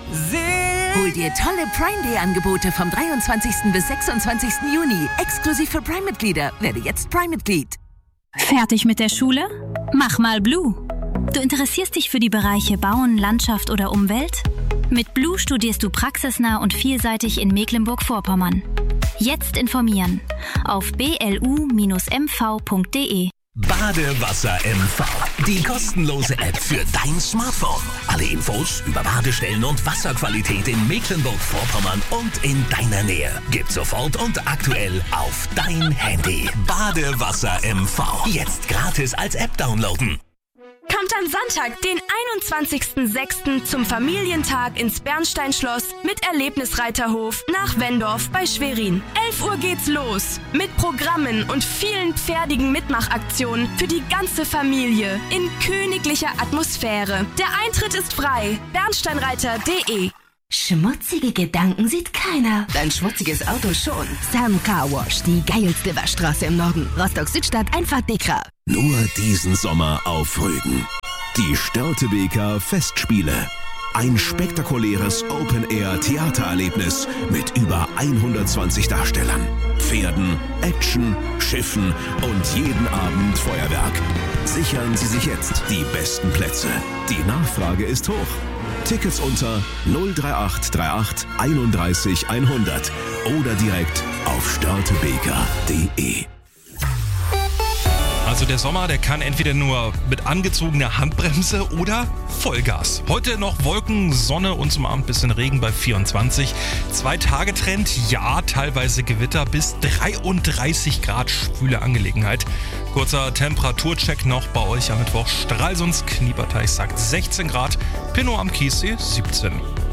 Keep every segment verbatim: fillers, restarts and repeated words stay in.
Hol dir tolle Prime Day Angebote vom dreiundzwanzigsten bis sechsundzwanzigsten Juni. Exklusiv für Prime-Mitglieder. Werde jetzt Prime-Mitglied. Fertig mit der Schule? Mach mal Blue. Du interessierst dich für die Bereiche Bauen, Landschaft oder Umwelt? Mit Blue studierst du praxisnah und vielseitig in Mecklenburg-Vorpommern. Jetzt informieren auf b l u Bindestrich m v punkt d e. Badewasser M V, die kostenlose App für dein Smartphone. Alle Infos über Badestellen und Wasserqualität in Mecklenburg-Vorpommern und in deiner Nähe gibt's sofort und aktuell auf dein Handy. Badewasser M V, jetzt gratis als App downloaden. Kommt am Sonntag, den einundzwanzigsten sechsten zum Familientag ins Bernsteinschloss mit Erlebnisreiterhof nach Wendorf bei Schwerin. elf Uhr geht's los mit Programmen und vielen pferdigen Mitmachaktionen für die ganze Familie in königlicher Atmosphäre. Der Eintritt ist frei. bernsteinreiter punkt de. Schmutzige Gedanken sieht keiner. Dein schmutziges Auto schon. Sam Car Wash, die geilste Waschstraße im Norden. Rostock-Südstadt, einfach Dekra. Nur diesen Sommer auf Rügen. Die Störtebeker Festspiele. Ein spektakuläres Open-Air-Theatererlebnis mit über hundertzwanzig Darstellern, Pferden, Action, Schiffen und jeden Abend Feuerwerk. Sichern Sie sich jetzt die besten Plätze. Die Nachfrage ist hoch. Tickets unter null drei acht drei acht einunddreißig hundert oder direkt auf störtebeker punkt de. Also der Sommer, der kann entweder nur mit angezogener Handbremse oder Vollgas. Heute noch Wolken, Sonne und zum Abend bisschen Regen bei vierundzwanzig. Zwei-Tage-Trend, ja, teilweise Gewitter bis dreiunddreißig Grad, schwüle Angelegenheit. Kurzer Temperaturcheck noch bei euch am Mittwoch. Stralsunds Knieperteich sagt sechzehn Grad, Pinnow am Chiemsee siebzehn.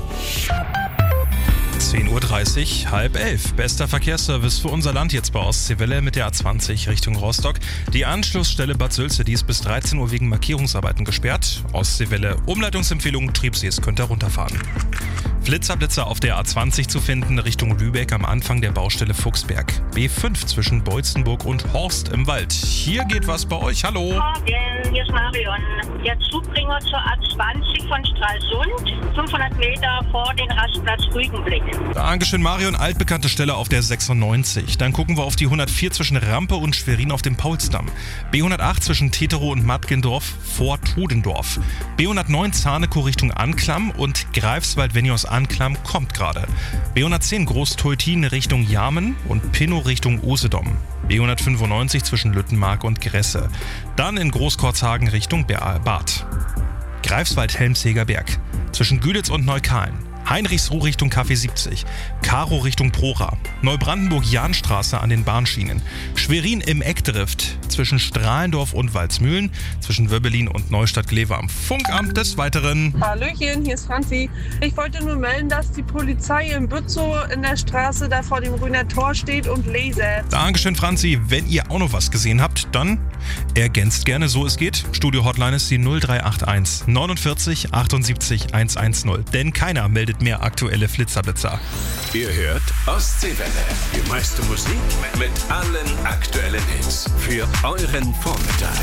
zehn Uhr dreißig, halb elf. Bester Verkehrsservice für unser Land jetzt bei Ostseewelle mit der A zwanzig Richtung Rostock. Die Anschlussstelle Bad Sülze, die ist bis dreizehn Uhr wegen Markierungsarbeiten gesperrt. Ostseewelle, Umleitungsempfehlung, Triebsees, könnt ihr runterfahren. Flitzerblitzer auf der A zwanzig zu finden, Richtung Lübeck am Anfang der Baustelle Fuchsberg. B fünf zwischen Beutzenburg und Horst im Wald. Hier geht was bei euch, hallo. Morgen, hier ist Marion. Der Zubringer zur A zwanzig von Stralsund, fünfhundert Meter vor den Rastplatz Rügenblick. Dankeschön, Marion. Altbekannte Stelle auf der sechsundneunzig. Dann gucken wir auf die hundertvier zwischen Rampe und Schwerin auf dem Paulsdamm. B hundertacht zwischen Teterow und Mattgendorf vor Tudendorf. B hundertneun Zanekow Richtung Anklam und Greifswald-Venjos Anklam kommt gerade. B hundertzehn Groß-Teutin Richtung Jarmen und Pinnow Richtung Usedom. B hundertfünfundneunzig zwischen Lüttenmark und Gresse. Dann in Großkorzhagen Richtung Bad. Greifswald-Helmsheger Berg zwischen Güditz und Neukalen. Heinrichsruh Richtung Café siebzig, Karo Richtung Prora, Neubrandenburg-Jahnstraße an den Bahnschienen, Schwerin im Eckdrift zwischen Strahlendorf und Waldsmühlen, zwischen Wöbbelin und Neustadt-Glewe am Funkamt des Weiteren. Hallöchen, hier ist Franzi. Ich wollte nur melden, dass die Polizei in Bützow in der Straße da vor dem Rüner Tor steht und lasert. Dankeschön, Franzi. Wenn ihr auch noch was gesehen habt, dann ergänzt gerne, so es geht. Studio-Hotline ist die null drei acht eins neunundvierzig achtundsiebzig hundertzehn. Denn keiner meldet mehr aktuelle Flitzerblitzer. Ihr hört Ostseewelle. Die meiste Musik mit allen aktuellen Hits für euren Vormittag.